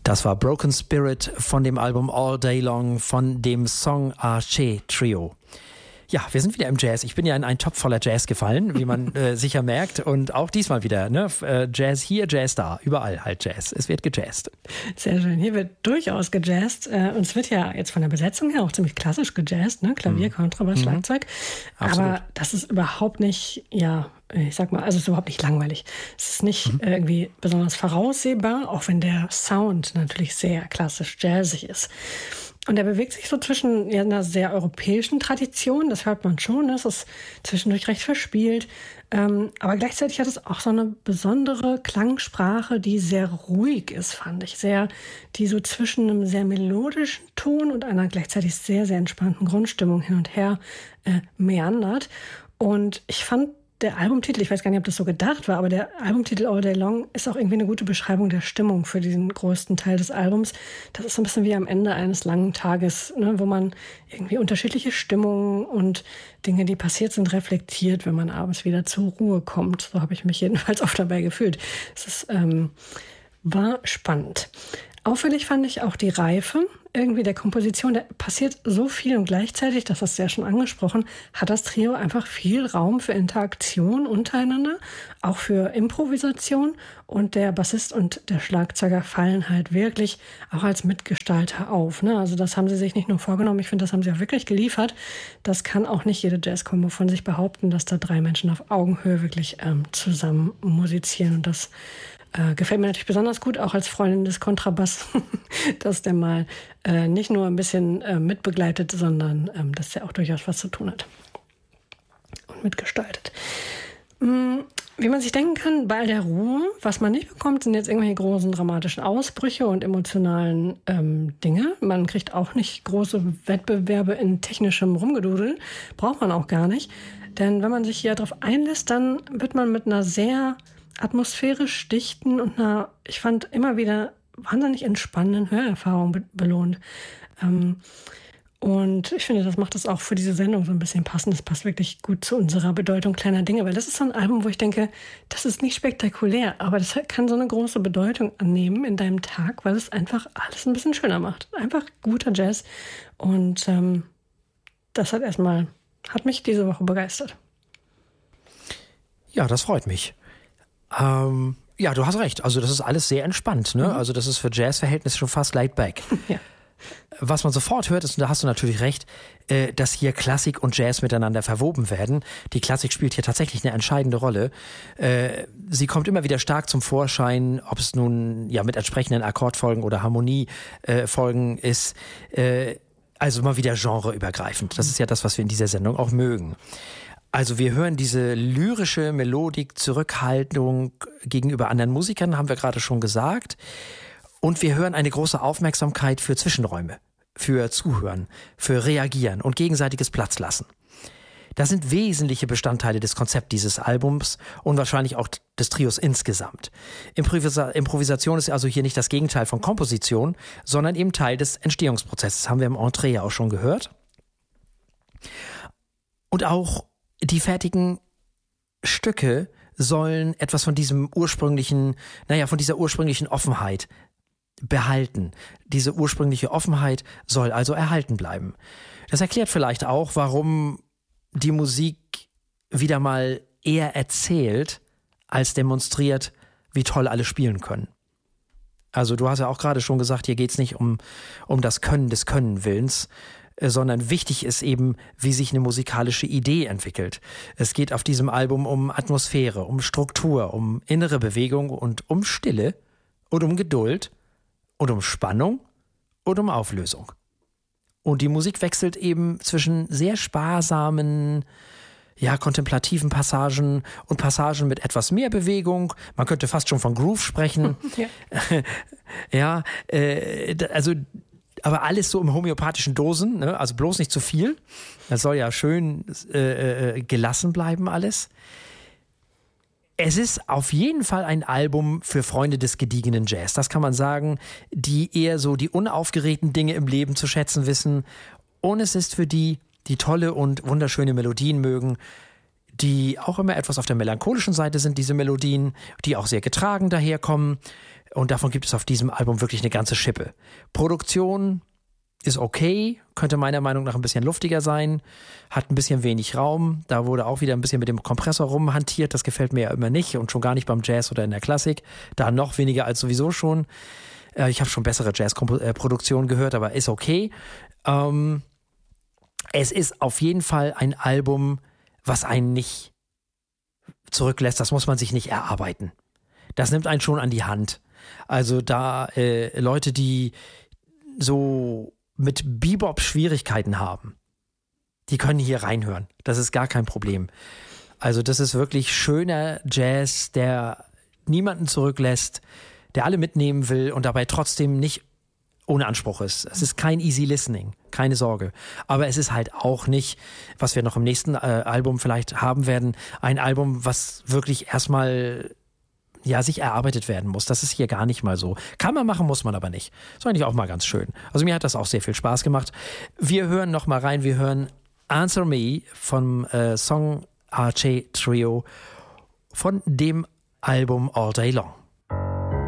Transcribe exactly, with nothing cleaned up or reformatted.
Das war Broken Spirit von dem Album All Day Long von dem Song Arche Trio. Ja, wir sind wieder im Jazz. Ich bin ja in einen Topf voller Jazz gefallen, wie man äh, sicher merkt. Und auch diesmal wieder, ne? Jazz hier, Jazz da. Überall halt Jazz. Es wird gejazzt. Sehr schön. Hier wird durchaus gejazzt. Und es wird ja jetzt von der Besetzung her auch ziemlich klassisch gejazzt, ne? Klavier, Kontrabass, mhm. Schlagzeug. Absolut. Aber das ist überhaupt nicht, ja, ich sag mal, also es ist überhaupt nicht langweilig. Es ist nicht mhm. irgendwie besonders voraussehbar, auch wenn der Sound natürlich sehr klassisch jazzig ist. Und er bewegt sich so zwischen ja, einer sehr europäischen Tradition, das hört man schon, das ist zwischendurch recht verspielt. Ähm, aber gleichzeitig hat es auch so eine besondere Klangsprache, die sehr ruhig ist, fand ich. Sehr, die so zwischen einem sehr melodischen Ton und einer gleichzeitig sehr, sehr entspannten Grundstimmung hin und her äh, meandert. Und ich fand, der Albumtitel, ich weiß gar nicht, ob das so gedacht war, aber der Albumtitel All Day Long ist auch irgendwie eine gute Beschreibung der Stimmung für diesen größten Teil des Albums. Das ist so ein bisschen wie am Ende eines langen Tages, ne, wo man irgendwie unterschiedliche Stimmungen und Dinge, die passiert sind, reflektiert, wenn man abends wieder zur Ruhe kommt. So habe ich mich jedenfalls oft dabei gefühlt. Es ist, ähm, war spannend. Auffällig fand ich auch die Reife irgendwie der Komposition. Da passiert so viel und gleichzeitig, das hast du ja schon angesprochen, hat das Trio einfach viel Raum für Interaktion untereinander, auch für Improvisation. Und der Bassist und der Schlagzeuger fallen halt wirklich auch als Mitgestalter auf. Ne? Also das haben sie sich nicht nur vorgenommen, ich finde, das haben sie auch wirklich geliefert. Das kann auch nicht jede Jazz-Kombo von sich behaupten, dass da drei Menschen auf Augenhöhe wirklich ähm, zusammen musizieren. Und das Äh, gefällt mir natürlich besonders gut, auch als Freundin des Kontrabass, dass der mal äh, nicht nur ein bisschen äh, mitbegleitet, sondern ähm, dass der auch durchaus was zu tun hat und mitgestaltet. Mhm. Wie man sich denken kann, bei all der Ruhe, was man nicht bekommt, sind jetzt irgendwelche großen dramatischen Ausbrüche und emotionalen ähm, Dinge. Man kriegt auch nicht große Wettbewerbe in technischem Rumgedudel, braucht man auch gar nicht. Denn wenn man sich hier darauf einlässt, dann wird man mit einer sehr atmosphärisch dichten und einer, ich fand, immer wieder wahnsinnig entspannenden Hörerfahrung be- belohnt. Ähm, und ich finde, das macht das auch für diese Sendung so ein bisschen passend. Das passt wirklich gut zu unserer Bedeutung kleiner Dinge, weil das ist so ein Album, wo ich denke, das ist nicht spektakulär, aber das kann so eine große Bedeutung annehmen in deinem Tag, weil es einfach alles ein bisschen schöner macht. Einfach guter Jazz. Und ähm, das hat erstmal, hat mich diese Woche begeistert. Ja, das freut mich. Ähm, ja, du hast recht. Also das ist alles sehr entspannt. Ne? Mhm. Also das ist für Jazz-Verhältnisse schon fast laid back. Ja. Was man sofort hört, ist, und da hast du natürlich recht, äh, dass hier Klassik und Jazz miteinander verwoben werden. Die Klassik spielt hier tatsächlich eine entscheidende Rolle. Äh, sie kommt immer wieder stark zum Vorschein, ob es nun ja mit entsprechenden Akkordfolgen oder Harmoniefolgen äh, ist. Äh, also mal wieder genreübergreifend. Das ist ja das, was wir in dieser Sendung auch mögen. Also wir hören diese lyrische Melodik, Zurückhaltung gegenüber anderen Musikern, haben wir gerade schon gesagt. Und wir hören eine große Aufmerksamkeit für Zwischenräume, für Zuhören, für Reagieren und gegenseitiges Platzlassen. Das sind wesentliche Bestandteile des Konzepts dieses Albums und wahrscheinlich auch des Trios insgesamt. Improvisa- Improvisation ist also hier nicht das Gegenteil von Komposition, sondern eben Teil des Entstehungsprozesses. Das haben wir im Entree ja auch schon gehört. Und auch die fertigen Stücke sollen etwas von diesem ursprünglichen, naja, von dieser ursprünglichen Offenheit behalten. Diese ursprüngliche Offenheit soll also erhalten bleiben. Das erklärt vielleicht auch, warum die Musik wieder mal eher erzählt, als demonstriert, wie toll alle spielen können. Also du hast ja auch gerade schon gesagt, hier geht's nicht um, um das Können des Können-Willens, sondern wichtig ist eben, wie sich eine musikalische Idee entwickelt. Es geht auf diesem Album um Atmosphäre, um Struktur, um innere Bewegung und um Stille und um Geduld und um Spannung und um Auflösung. Und die Musik wechselt eben zwischen sehr sparsamen, ja, kontemplativen Passagen und Passagen mit etwas mehr Bewegung. Man könnte fast schon von Groove sprechen. Ja, ja äh, also aber alles so im homöopathischen Dosen, ne? Also bloß nicht zu viel. Das soll ja schön äh, äh, gelassen bleiben alles. Es ist auf jeden Fall ein Album für Freunde des gediegenen Jazz. Das kann man sagen, die eher so die unaufgeregten Dinge im Leben zu schätzen wissen. Und es ist für die, die tolle und wunderschöne Melodien mögen, die auch immer etwas auf der melancholischen Seite sind, diese Melodien, die auch sehr getragen daherkommen. Und davon gibt es auf diesem Album wirklich eine ganze Schippe. Produktion ist okay, könnte meiner Meinung nach ein bisschen luftiger sein, hat ein bisschen wenig Raum. Da wurde auch wieder ein bisschen mit dem Kompressor rumhantiert. Das gefällt mir ja immer nicht und schon gar nicht beim Jazz oder in der Klassik. Da noch weniger als sowieso schon. Äh, ich habe schon bessere Jazz-Produktionen gehört, aber ist okay. Ähm, es ist auf jeden Fall ein Album, was einen nicht zurücklässt. Das muss man sich nicht erarbeiten. Das nimmt einen schon an die Hand. Also da äh, Leute, die so mit Bebop Schwierigkeiten haben, die können hier reinhören. Das ist gar kein Problem. Also das ist wirklich schöner Jazz, der niemanden zurücklässt, der alle mitnehmen will und dabei trotzdem nicht ohne Anspruch ist. Es ist kein easy listening, keine Sorge. Aber es ist halt auch nicht, was wir noch im nächsten äh, Album vielleicht haben werden, ein Album, was wirklich erstmal ja, sich erarbeitet werden muss. Das ist hier gar nicht mal so. Kann man machen, muss man aber nicht. Ist eigentlich auch mal ganz schön. Also mir hat das auch sehr viel Spaß gemacht. Wir hören noch mal rein. Wir hören Answer Me vom äh, Song Arche Trio von dem Album All Day Long.